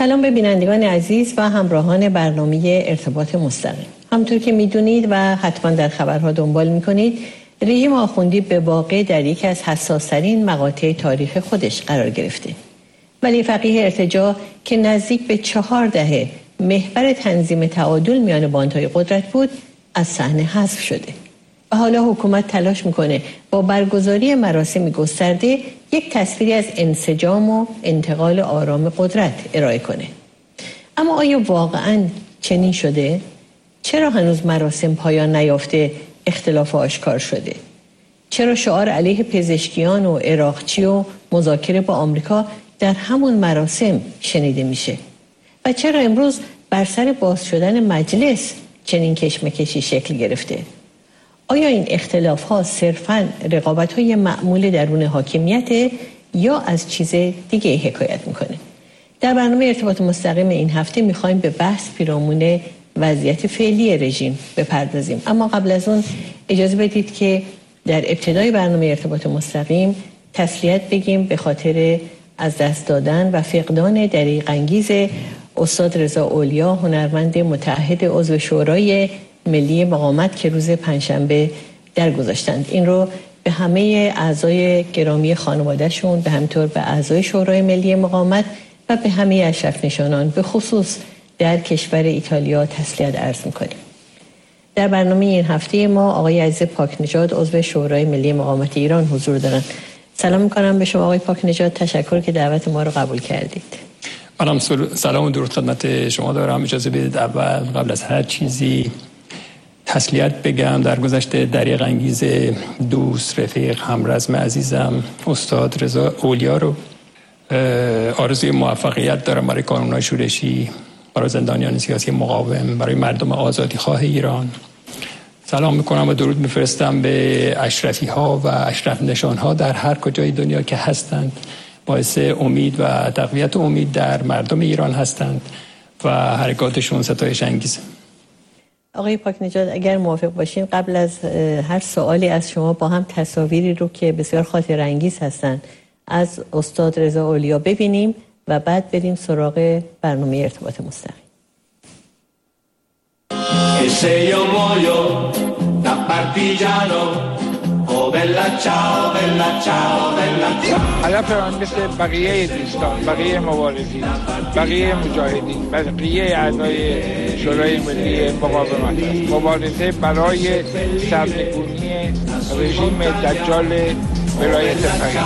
سلام به بینندگان عزیز و همراهان برنامه ارتباط مستقیم. همونطور که میدونید و حتما در خبرها دنبال میکنید، رژیم آخوندی به واقع در یکی از حساس‌ترین مقاطع تاریخ خودش قرار گرفته. ولی فقیه ارتجاع که نزدیک به 4 دهه محور تنظیم تعادل میان باندهای قدرت بود، از صحنه حذف شده. و حالا حکومت تلاش میکنه با برگزاری مراسم گسترده یک تصویری از انسجام و انتقال آرام قدرت ارائه کنه. اما آیا واقعاً چنین شده؟ چرا هنوز مراسم پایان نیافته اختلاف آشکار شده؟ چرا شعار علیه پزشکیان و عراقچی و مذاکره با آمریکا در همون مراسم شنیده میشه؟ و چرا امروز بر سر باز شدن مجلس چنین کشمکشی شکل گرفته؟ آیا این اختلاف ها صرفاً رقابت های معمول درون حاکمیت یا از چیز دیگه حکایت میکنه؟ در برنامه ارتباط مستقیم این هفته میخوایم به بحث پیرامون وضعیت فعلی رژیم بپردازیم. اما قبل از اون اجازه بدید که در ابتدای برنامه ارتباط مستقیم تسلیت بگیم به خاطر از دست دادن و فقدان دریغ انگیز استاد رضا اولیا، هنرمند متعهد عضو شورای ملی مقاومت که روز پنجشنبه درگذشتند. این رو به همه اعضای گرامی خانوادهشون، به همینطور به اعضای شورای ملی مقاومت و به همه اشرف نشانان به خصوص در کشور ایتالیا تسلیت عرض میکنیم. در برنامه این هفته ما آقای عزیز پاکنژاد عضو شورای ملی مقاومت ایران حضور دارند. سلام میکنم به شما آقای پاکنژاد، تشکر که دعوت ما رو قبول کردید. منم سلام و درود خدمت شما دارم. اجازه بدید اول قبل از هر چیزی تسلیت بگم در گذشته دریغ انگیز دوست، رفیق، همرزم عزیزم استاد رضا اولیا رو. آرزوی موفقیت دارم برای کانون‌های شورشی، برای زندانیان سیاسی مقاوم، برای مردم آزادی خواه ایران. سلام میکنم و درود میفرستم به اشرفی ها و اشرف نشان ها در هر کجای دنیا که هستند. باعث امید و تقویت امید در مردم ایران هستند و حرکاتشون ستایش انگیزه. آقای پاکنژاد اگر موافق باشین قبل از هر سوالی از شما با هم تصاویری رو که بسیار خاطر انگیز هستند از استاد رضا اولیا ببینیم و بعد بریم سراغ برنامه ارتباط مستقیم. هدف من مثل بقیه دوستان، بقیه مبارزین، بقیه مجاهدین، بقیه اعضای شورای ملی مقاومت است. مبارزه برای سرنگونی رژیم دجال ولایت فقیه.